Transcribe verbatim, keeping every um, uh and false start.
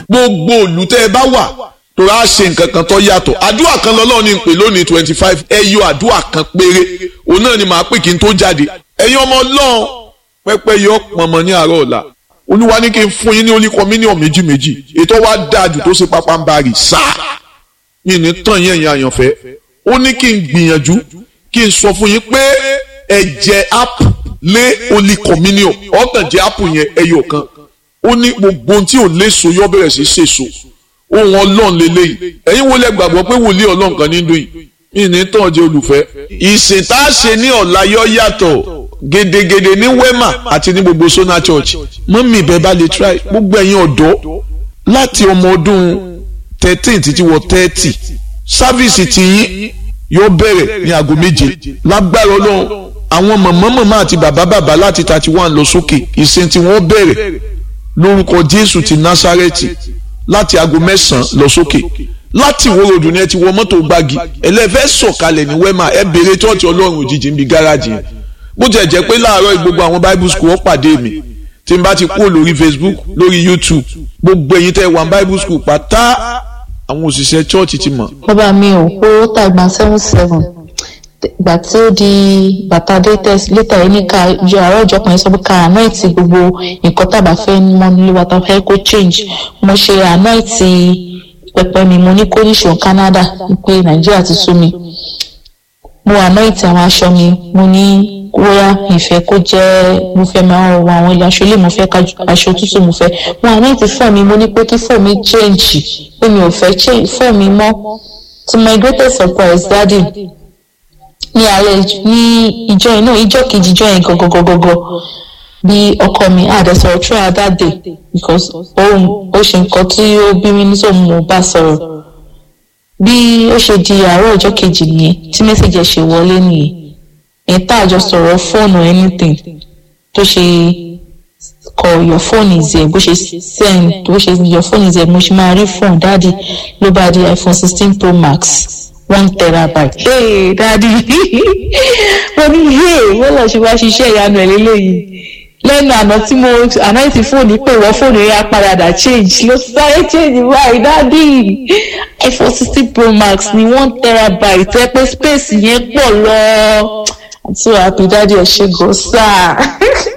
gbogbo òlù tẹ́ ẹ bá wà tó rà ṣe nǹkan kan tó yàtọ̀ àdúrà kan lọ́lọ́run ní pè lónìí twenty five ẹyọ àdúrà kan péré òun náà ni màá pè kí n tó jáde ẹ̀yin ọmọ Ọlọ́run pẹ́pẹ́ yọ pọ̀nmọ́ ní àárọ̀ ọ̀la Olúwa ní kí n fún yín ní Holy Communion méjì méjì ètò wa dájú tó ṣe pápá ń bá rí sáà yìí ní tàn yẹn yẹn àyànfẹ́ ó ní kí n gbìyànjú kí n sọ fún yín pé ẹ jẹ apple lé Holy Communion ọ̀tàn jẹ apple yẹn ẹyọ kan ó ní gbogbo ohun tí ò léso yọ bẹ̀rẹ̀ sí ṣèso ohun Ọlọ́run lélẹ́yìí ẹ̀yin wo lẹ gbàgbọ́ pé wòlíì Ọlọ́run kan ní dùn yìí yìí ní tàn jẹ olùfẹ́ ìsìn tá a ṣe ní ọ̀la yọ yàtọ̀ gedegede ní Wema àti ní gbogbo Sona Church mọ́mí ìbẹ́ bá lè try gbogbo ẹ̀yin ọ̀dọ́ láti ọmọ ọdún thirteen títí wọ thirty sáfíìsì tìyín yóò bẹ̀rẹ̀ ní aago méje lágbára Ọlọ́run àwọn màmá màmá àti bàbá bàbá láti thirty one lọ sókè ìsìn tí wọ́n bẹ̀rẹ̀ lórúkọ Jésù ti Násárẹ́tì láti aago mẹ́sàn-án lọ sókè láti Ìwó Road ní ẹ ti wọ mọ́tò gbági ẹlẹ́fẹ́ sọ̀kalẹ̀ ní Wema ẹ bèrè tọ́ọ̀tì Ọlọ́run òjijì ń bi gáràjì yẹn bó jẹ́ jẹ́ pé láàárọ̀ gbogbo àwọn Bible school wọ́n pàdé mi tí n bá ti kúrò lórí Facebook lórí YouTube gbogbo ẹ̀yin tẹ́ wà Bible school pátá àwọn òṣìṣẹ́ church ti mọ̀. bàbá mi ò owó tàgbà seven seven ìgbà tí ó di bàtà latest later yìí ní ká ju àárọ̀ ìjọ kan sọ pé ká anoint gbogbo nǹkan tàbá fẹ́ mọ́ nílé wa tá fẹ́ kó change mo ṣe anoint pẹpẹ mi mo ní kó níṣó Canada pé Nàìjíríà ti sú mi mo anoint àwọn aṣọ mi mo ní wíwá ìfẹ́ kó jẹ́ mo fẹ́ máa wọ àwọn ilé aṣọ ilé mo fẹ́ aṣọ tútù mo fẹ́ mo anoint fún mi mo ní pé kí fún mi change pé mi ò fẹ́ change fún mi mọ́ to my greatest surprise daddy ní alẹ́ ní ìjọ yẹn náà ìjọ kejì ìjọ yẹn gọgọgọgọgọ bí ọkọ mi àdẹsọ̀rọ̀ throughout that day because òun ó ṣe nǹkan tí ó bí mi ní sóun mo bá sọ̀rọ̀ bí ó ṣe di àárọ̀ ọjọ́ kejì nìyẹn tí mẹ́sàgì ẹ̀ ṣe wọlé nìyẹn ẹ̀ tá àjọ sọ̀rọ̀ fóònù anything tó ṣe kọ your phone is there bó ṣe send bó ṣe your phone is there mo ṣe máa rí phone dáàdi ló bá di iPhone sixteen Pro Max one terabyte. Hey daddy mo ní hey wọ́n lọ ṣe wá ṣiṣẹ́ ìyanu ẹ̀ lélẹ́yìí lẹ́nu àná tí mo àná ti fóònù pé wọ́n fóònù yẹn apàdàdà change ló sáré change báyìí daddy iPhone sixteen Pro Max ní one terabyte ẹ pé space yẹn pọ̀ lọ I'm so happy daddy ẹ ṣé gan sáà.